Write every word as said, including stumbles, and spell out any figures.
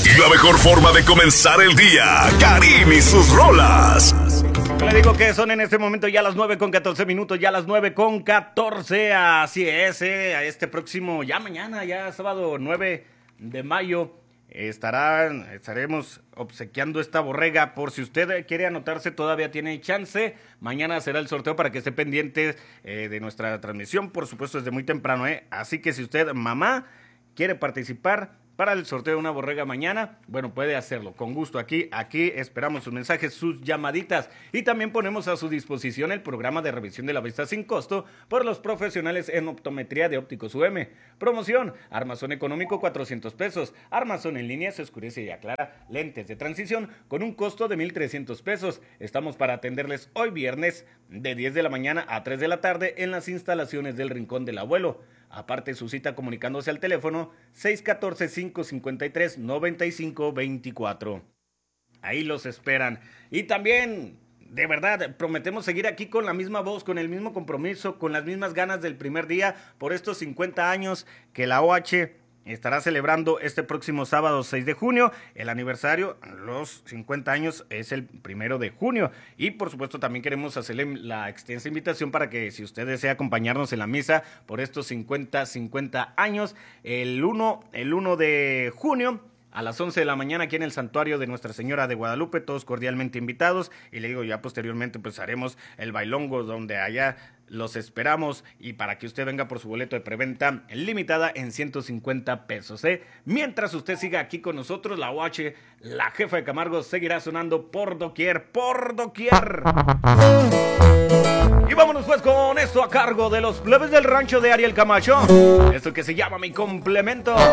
La mejor forma de comenzar el día. Karim y sus rolas. Le digo que son en este momento ya las nueve con catorce minutos, ya las nueve con catorce. Así es, eh, a este próximo, ya mañana, ya sábado nueve de mayo, estarán, estaremos obsequiando esta borrega. Por si usted quiere anotarse, todavía tiene chance. Mañana será el sorteo para que esté pendiente eh, de nuestra transmisión. Por supuesto, desde muy temprano, eh. Así que si usted, mamá, quiere participar para el sorteo de una borrega mañana, bueno, puede hacerlo con gusto. Aquí, aquí esperamos sus mensajes, sus llamaditas, y también ponemos a su disposición el programa de revisión de la vista sin costo por los profesionales en optometría de Ópticos U M. Promoción: armazón económico cuatrocientos pesos, armazón en línea se oscurece y aclara, lentes de transición con un costo de mil trescientos pesos. Estamos para atenderles hoy viernes de diez de la mañana a tres de la tarde en las instalaciones del Rincón del Abuelo. Aparte su cita comunicándose al teléfono seis uno cuatro, cinco cinco tres, nueve cinco dos cuatro. Ahí los esperan. Y también, de verdad, prometemos seguir aquí con la misma voz, con el mismo compromiso, con las mismas ganas del primer día por estos cincuenta años que la O H estará celebrando este próximo sábado seis de junio. El aniversario, los cincuenta años, es el primero de junio. Y por supuesto también queremos hacerle la extensa invitación para que si usted desea acompañarnos en la misa por estos cincuenta, cincuenta años, el uno, el uno de junio, a las once de la mañana aquí en el santuario de Nuestra Señora de Guadalupe, todos cordialmente invitados. Y le digo, ya posteriormente pues haremos el bailongo donde allá los esperamos, y para que usted venga por su boleto de preventa limitada en ciento cincuenta pesos, ¿eh? Mientras usted siga aquí con nosotros, la O H, la jefa de Camargo, seguirá sonando por doquier, por doquier. Y vámonos pues con esto a cargo de los plebes del rancho de Ariel Camacho. Esto que se llama Mi Complemento.